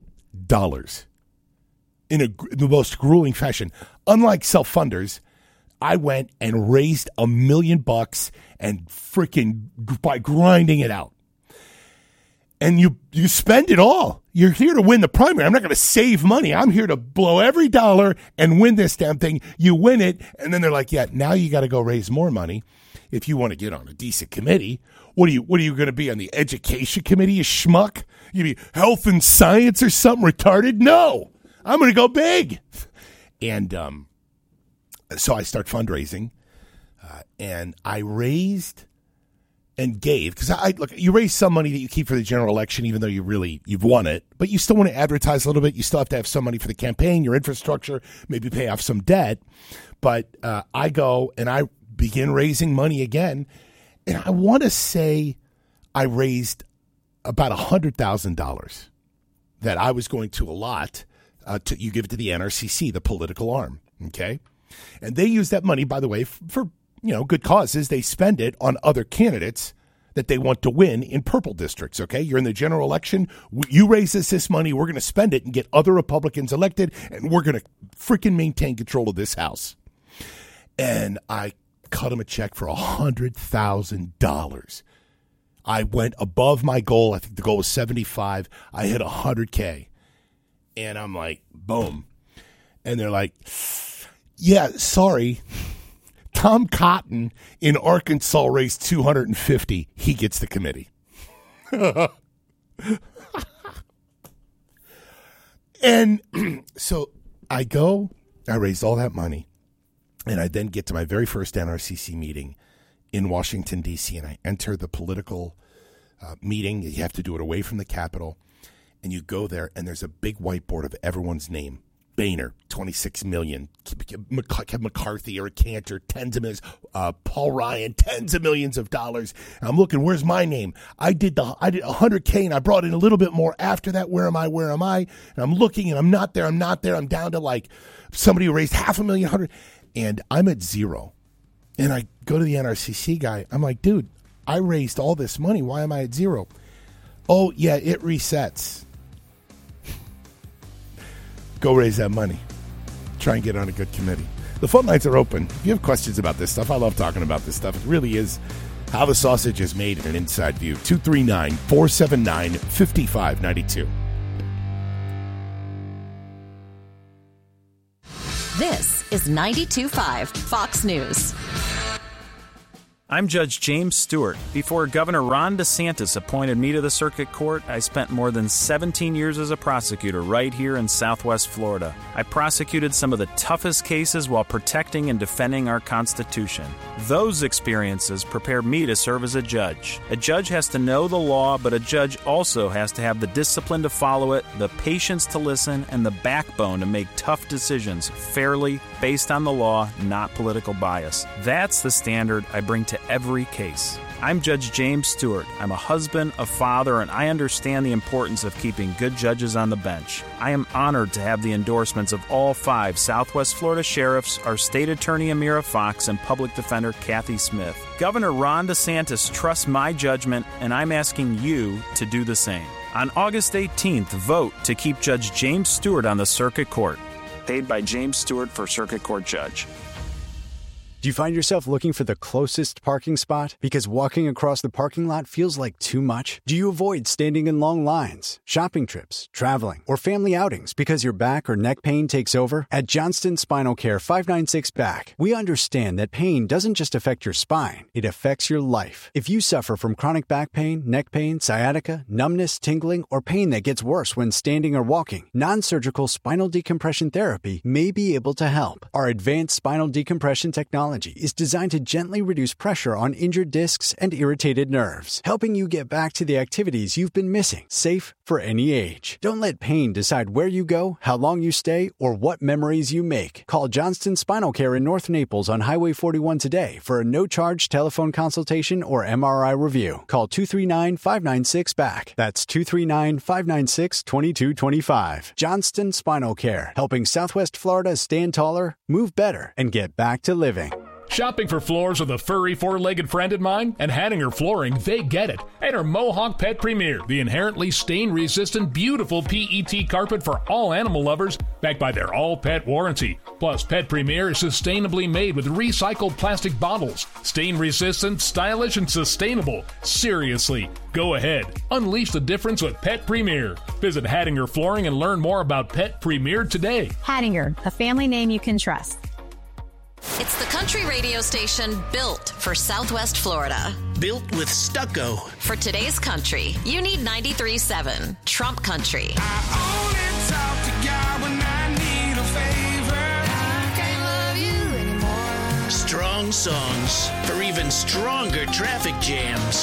in the most grueling fashion. Unlike self-funders, I went and raised $1 million and freaking by grinding it out. And you spend it all. You're here to win the primary. I'm not going to save money. I'm here to blow every dollar and win this damn thing. You win it, and then they're like, yeah, now you got to go raise more money if you want to get on a decent committee. What are you going to be on the education committee, you schmuck? You be health and science or something retarded? No. I'm going to go big. And so I start fundraising, and I raised and gave, because you raise some money that you keep for the general election, even though you've won it, but you still want to advertise a little bit. You still have to have some money for the campaign, your infrastructure, maybe pay off some debt. But I go and I begin raising money again, and I want to say I raised about $100,000 that I was going to allot. You give it to the NRCC, the political arm, okay? And they use that money, by the way, for good causes. They spend it on other candidates that they want to win in purple districts, okay? You're in the general election. You raise this money. We're going to spend it and get other Republicans elected, and we're going to freaking maintain control of this House. And I cut him a check for $100,000. I went above my goal. I think the goal was 75. I hit $100K. And I'm like, boom. And they're like, yeah, sorry. Tom Cotton in Arkansas raised $250. He gets the committee. And so I raised all that money. And I then get to my very first NRCC meeting in Washington, D.C., and I enter the political meeting. You have to do it away from the Capitol. And you go there, and there's a big whiteboard of everyone's name. Boehner, $26 million. McCarthy, Eric Cantor, tens of millions. Paul Ryan, tens of millions of dollars. And I'm looking, where's my name? I did $100K and I brought in a little bit more after that. Where am I? And I'm looking and I'm not there. I'm down to like somebody who raised $500,000, and I'm at zero. And I go to the NRCC guy. I'm like, dude, I raised all this money. Why am I at zero? Oh, yeah, it resets. Go raise that money. Try and get on a good committee. The phone lines are open. If you have questions about this stuff, I love talking about this stuff. It really is how the sausage is made in an inside view. 239-479-5592. This is 92.5 Fox News. I'm Judge James Stewart. Before Governor Ron DeSantis appointed me to the circuit court, I spent more than 17 years as a prosecutor right here in Southwest Florida. I prosecuted some of the toughest cases while protecting and defending our Constitution. Those experiences prepared me to serve as a judge. A judge has to know the law, but a judge also has to have the discipline to follow it, the patience to listen, and the backbone to make tough decisions fairly, based on the law, not political bias. That's the standard I bring to every case. I'm Judge James Stewart. I'm a husband, a father, and I understand the importance of keeping good judges on the bench. I am honored to have the endorsements of all 5 Southwest Florida sheriffs, our state attorney Amira Fox, and public defender Kathy Smith. Governor Ron DeSantis trusts my judgment, and I'm asking you to do the same. On August 18th, vote to keep Judge James Stewart on the circuit court. Paid by James Stewart for Circuit Court Judge. Do you find yourself looking for the closest parking spot because walking across the parking lot feels like too much? Do you avoid standing in long lines, shopping trips, traveling, or family outings because your back or neck pain takes over? At Johnston Spinal Care 596 Back, we understand that pain doesn't just affect your spine, it affects your life. If you suffer from chronic back pain, neck pain, sciatica, numbness, tingling, or pain that gets worse when standing or walking, non-surgical spinal decompression therapy may be able to help. Our advanced spinal decompression technology is designed to gently reduce pressure on injured discs and irritated nerves, helping you get back to the activities you've been missing, safe for any age. Don't let pain decide where you go, how long you stay, or what memories you make. Call Johnston Spinal Care in North Naples on Highway 41 today for a no-charge telephone consultation or MRI review. Call 239-596-BACK. That's 239-596-2225. Johnston Spinal Care, helping Southwest Florida stand taller, move better, and get back to living. Shopping for floors with a furry four-legged friend in mind? At Hattinger Flooring, they get it. Enter Mohawk Pet Premier, the inherently stain-resistant, beautiful PET carpet for all animal lovers, backed by their all-pet warranty. Plus, Pet Premier is sustainably made with recycled plastic bottles. Stain-resistant, stylish, and sustainable. Seriously, go ahead. Unleash the difference with Pet Premier. Visit Hattinger Flooring and learn more about Pet Premier today. Hattinger, a family name you can trust. It's the country radio station built for Southwest Florida. Built with stucco. For today's country, you need 93.7 Trump Country. I only talk to God when I need a favor. I can't love you anymore. Strong songs for even stronger traffic jams.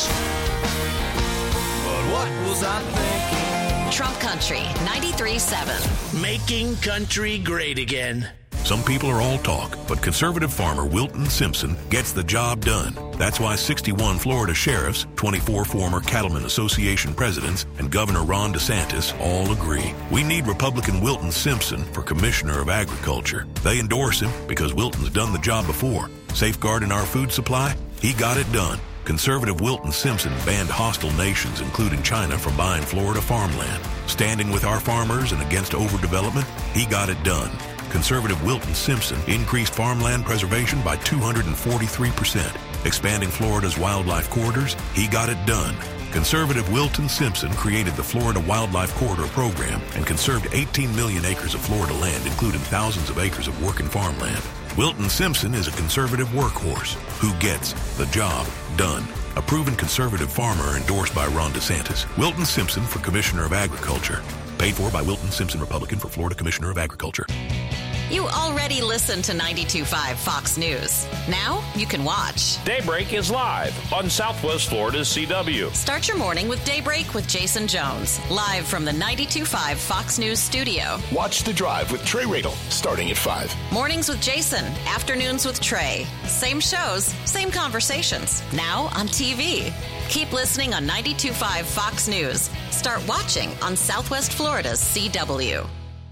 But what was I thinking? Trump Country 93.7. Making country great again. Some people are all talk, but conservative farmer Wilton Simpson gets the job done. That's why 61 Florida sheriffs, 24 former Cattlemen Association presidents, and Governor Ron DeSantis all agree. We need Republican Wilton Simpson for Commissioner of Agriculture. They endorse him because Wilton's done the job before. Safeguarding our food supply? He got it done. Conservative Wilton Simpson banned hostile nations, including China, from buying Florida farmland. Standing with our farmers and against overdevelopment? He got it done. Conservative Wilton Simpson increased farmland preservation by 243%. Expanding Florida's wildlife corridors, he got it done. Conservative Wilton Simpson created the Florida Wildlife Corridor Program and conserved 18 million acres of Florida land, including thousands of acres of working farmland. Wilton Simpson is a conservative workhorse who gets the job done. A proven conservative farmer endorsed by Ron DeSantis. Wilton Simpson for Commissioner of Agriculture. Paid for by Wilton Simpson, Republican, for Florida Commissioner of Agriculture. You already listen to 92.5 Fox News. Now you can watch. Daybreak is live on Southwest Florida's CW. Start your morning with Daybreak with Jason Jones, live from the 92.5 Fox News studio. Watch The Drive with Trey Radel, starting at 5. Mornings with Jason, afternoons with Trey. Same shows, same conversations. Now on TV. Keep listening on 92.5 Fox News. Start watching on Southwest Florida's CW.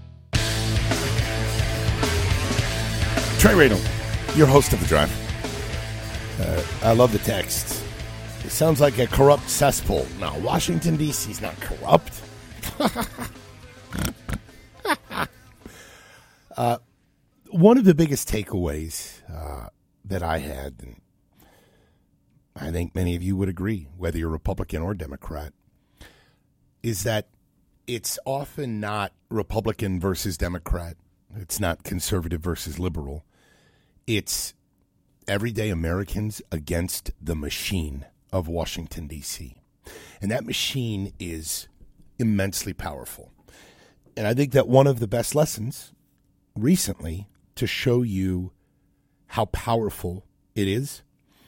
Trey Radel, your host of The Drive. I love the texts. It sounds like a corrupt cesspool. No, Washington, D.C. is not corrupt. One of the biggest takeaways that I had, and I think many of you would agree, whether you're Republican or Democrat, is that it's often not Republican versus Democrat. It's not conservative versus liberal. It's everyday Americans against the machine of Washington, D.C. And that machine is immensely powerful. And I think that one of the best lessons recently to show you how powerful it is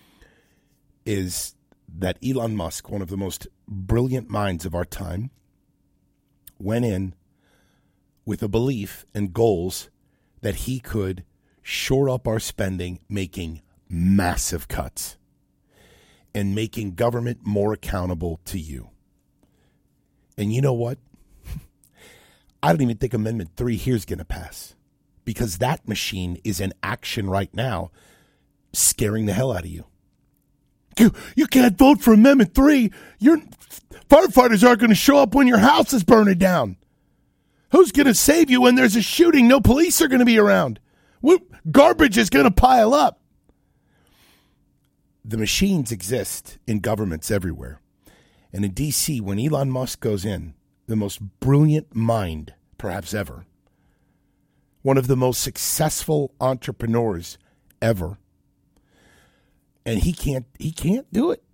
that Elon Musk, one of the most brilliant minds of our time, went in with a belief and goals that he could shore up our spending, making massive cuts and making government more accountable to you. And you know what? I don't even think Amendment 3 here is going to pass, because that machine is in action right now, scaring the hell out of you. You can't vote for Amendment 3. Your firefighters aren't going to show up when your house is burning down. Who's going to save you when there's a shooting? No police are going to be around. Garbage is going to pile up. The machines exist in governments everywhere. And in D.C., when Elon Musk goes in, the most brilliant mind perhaps ever, one of the most successful entrepreneurs ever, and he can't do it.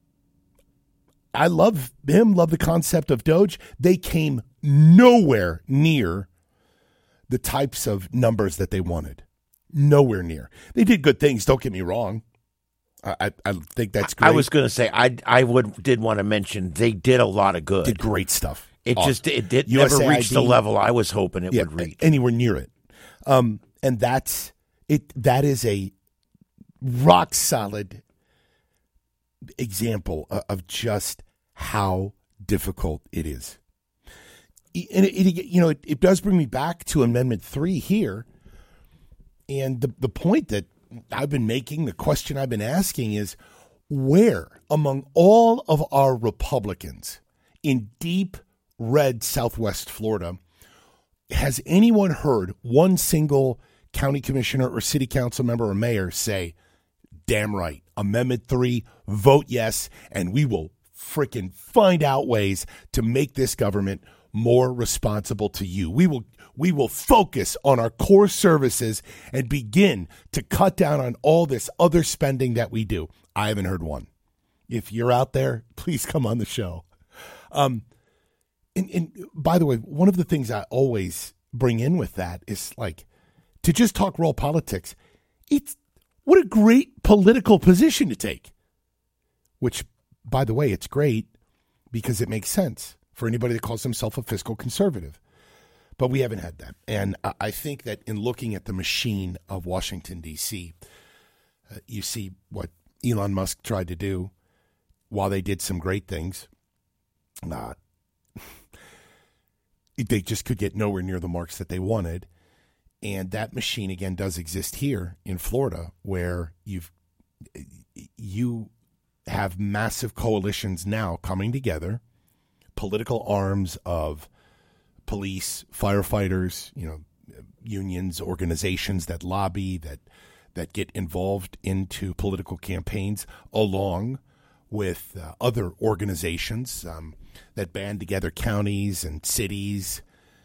I love him, love the concept of Doge. They came nowhere near the types of numbers that they wanted. Nowhere near. They did good things, don't get me wrong. I think that's great. I was going to say, I did want to mention they did a lot of good. Did great stuff. It never reached the level I was hoping it would reach. Anywhere near it. And that's it. That is a rock solid example of just how difficult it is. And it does bring me back to Amendment 3 here. And the point that I've been making, the question I've been asking is, where among all of our Republicans in deep red Southwest Florida has anyone heard one single county commissioner or city council member or mayor say, damn right, Amendment 3, vote yes, and we will frickin' find out ways to make this government more responsible to you. We will focus on our core services and begin to cut down on all this other spending that we do. I haven't heard one. If you're out there, please come on the show. And by the way, one of the things I always bring in with that is like to just talk real politics. What a great political position to take, which, by the way, it's great because it makes sense for anybody that calls himself a fiscal conservative. But we haven't had that. And I think that in looking at the machine of Washington, D.C., you see what Elon Musk tried to do. While they did some great things, they just could get nowhere near the marks that they wanted. And that machine, again, does exist here in Florida, where you have massive coalitions now coming together, political arms of police, firefighters, unions, organizations that lobby, that get involved into political campaigns, along with other organizations that band together, counties and cities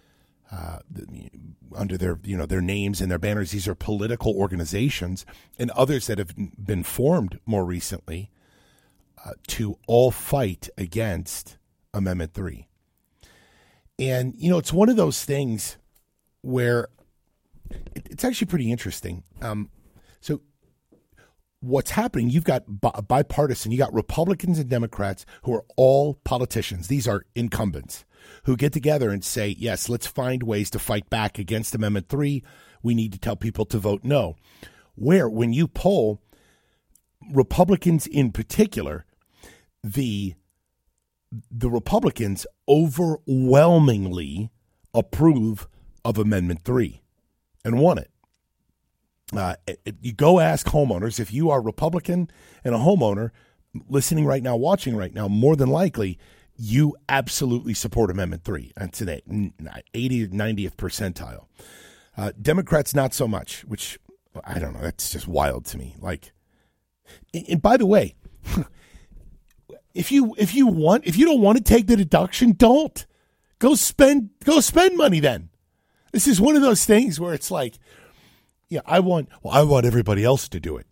under their names and their banners. These are political organizations, and others that have been formed more recently to all fight against Amendment 3. And, it's one of those things where it's actually pretty interesting. So what's happening, you've got bipartisan, you got Republicans and Democrats who are all politicians. These are incumbents who get together and say, yes, let's find ways to fight back against Amendment 3. We need to tell people to vote no. Where, when you poll Republicans in particular, the Republicans overwhelmingly approve of Amendment 3 and want it. You go ask homeowners, if you are Republican and a homeowner listening right now, watching right now, more than likely you absolutely support Amendment 3. And today, 80th, 90th percentile. Democrats, not so much, which I don't know. That's just wild to me. Like, and by the way, if you don't want to take the deduction, don't go spend money then. This is one of those things where it's like, yeah, I want everybody else to do it.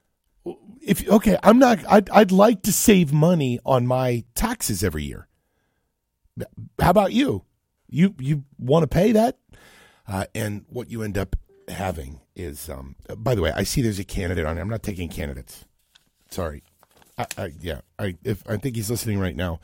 I'd like to save money on my taxes every year. How about you? You want to pay that? And what you end up having is, by the way, I see there's a candidate on it. I'm not taking candidates. Sorry. I think he's listening right now.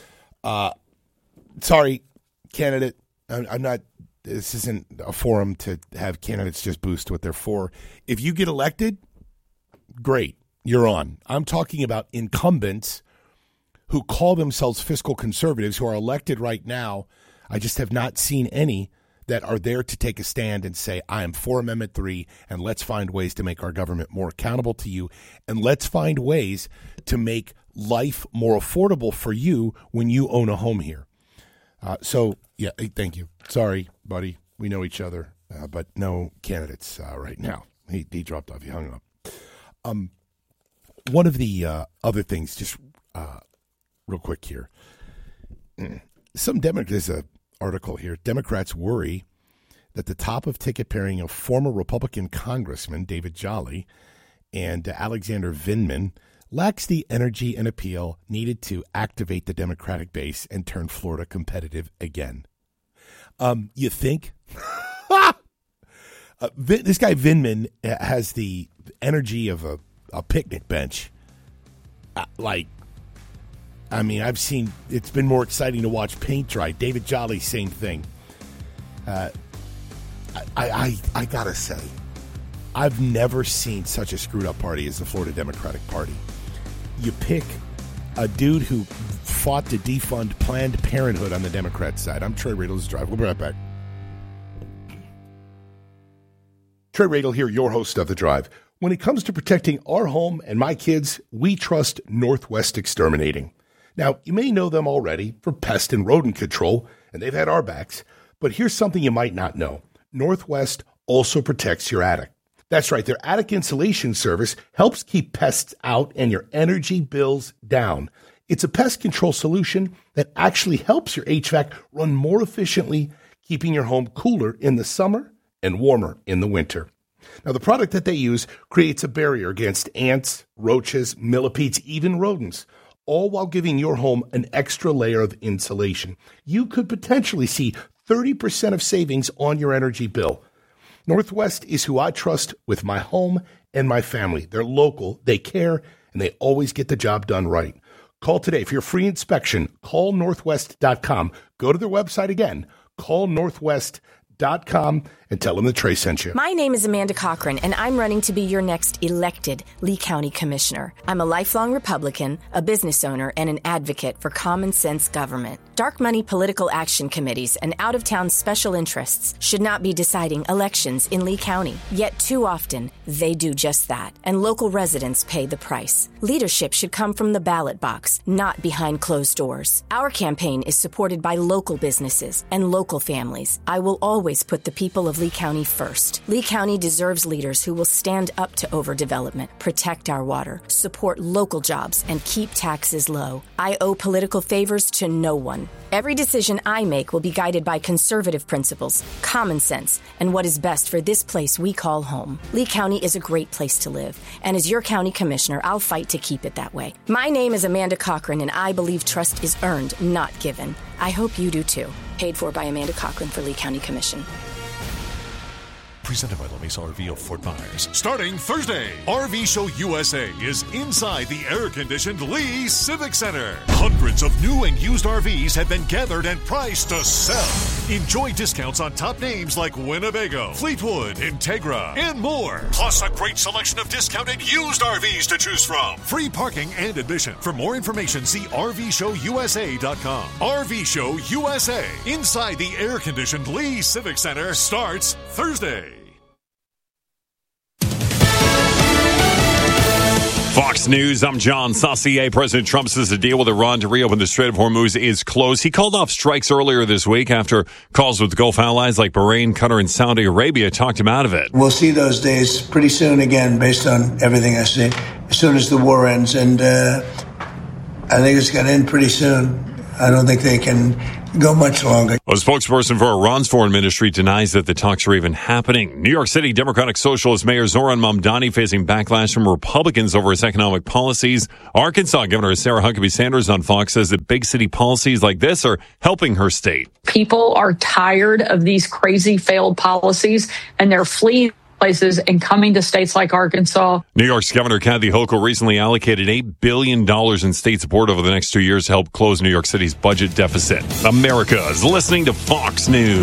Sorry, candidate. I'm not. This isn't a forum to have candidates just boost what they're for. If you get elected, great, you're on. I'm talking about incumbents who call themselves fiscal conservatives who are elected right now. I just have not seen any that are there to take a stand and say, I am for Amendment 3, and let's find ways to make our government more accountable to you, and let's find ways to make life more affordable for you when you own a home here. Yeah, thank you. Sorry, buddy. We know each other, but no candidates right now. He dropped off. He hung up. One of the other things, just real quick here. There's an article here. Democrats worry that the top of ticket pairing of former Republican Congressman David Jolly and Alexander Vindman lacks the energy and appeal needed to activate the Democratic base and turn Florida competitive again. You think? This guy Vindman has the energy of a picnic bench. I've seen, it's been more exciting to watch paint dry. David Jolly, same thing. I gotta say, I've never seen such a screwed up party as the Florida Democratic Party. You pick a dude who fought to defund Planned Parenthood on the Democrat side. I'm Trey Radel, Drive. We'll be right back. Trey Radel here, your host of The Drive. When it comes to protecting our home and my kids, we trust Northwest Exterminating. Now, you may know them already for pest and rodent control, and they've had our backs. But here's something you might not know. Northwest also protects your attic. That's right, their attic insulation service helps keep pests out and your energy bills down. It's a pest control solution that actually helps your HVAC run more efficiently, keeping your home cooler in the summer and warmer in the winter. Now, the product that they use creates a barrier against ants, roaches, millipedes, even rodents, all while giving your home an extra layer of insulation. You could potentially see 30% of savings on your energy bill. Northwest is who I trust with my home and my family. They're local, they care, and they always get the job done right. Call today for your free inspection. Call Northwest.com. Go to their website again. Call Northwest.com and tell them that Trey sent you. My name is Amanda Cochran, and I'm running to be your next elected Lee County Commissioner. I'm a lifelong Republican, a business owner, and an advocate for common sense government. Dark money political action committees and out-of-town special interests should not be deciding elections in Lee County. Yet too often, they do just that, and local residents pay the price. Leadership should come from the ballot box, not behind closed doors. Our campaign is supported by local businesses and local families. I will always put the people of Lee County first. Lee County deserves leaders who will stand up to overdevelopment, protect our water, support local jobs, and keep taxes low. I owe political favors to no one. Every decision I make will be guided by conservative principles, common sense, and what is best for this place we call home. Lee County is a great place to live, and as your county commissioner, I'll fight to keep it that way. My name is Amanda Cochran, and I believe trust is earned, not given. I hope you do too. Paid for by Amanda Cochran for Lee County Commission. presented by LeMesa RV of Fort Myers. Starting Thursday, RV Show USA is inside the air-conditioned Lee Civic Center. Hundreds of new and used RVs have been gathered and priced to sell. Enjoy discounts on top names like Winnebago, Fleetwood, Integra, and more. Plus a great selection of discounted used RVs to choose from. Free parking and admission. For more information, see RVShowUSA.com. RV Show USA, inside the air-conditioned Lee Civic Center, starts Thursday. Fox News, I'm John Saucier. President Trump says the deal with Iran to reopen the Strait of Hormuz is close. He called off strikes earlier this week after calls with Gulf allies like Bahrain, Qatar, and Saudi Arabia talked him out of it. We'll see those days pretty soon again, based on everything I see, as soon as the war ends. And I think it's going to end pretty soon. I don't think they can go much longer. A spokesperson for Iran's foreign ministry denies that the talks are even happening. New York City Democratic Socialist Mayor Zohran Mamdani facing backlash from Republicans over his economic policies. Arkansas Governor Sarah Huckabee Sanders on Fox says that big city policies like this are helping her state. People are tired of these crazy failed policies, and they're fleeing places and coming to states like Arkansas. New York's Governor Kathy Hochul recently allocated $8 billion in state support over the next 2 years to help close New York City's budget deficit. America is listening to Fox News.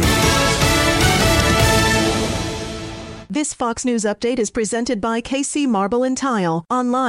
This Fox News update is presented by KC Marble and Tile. Online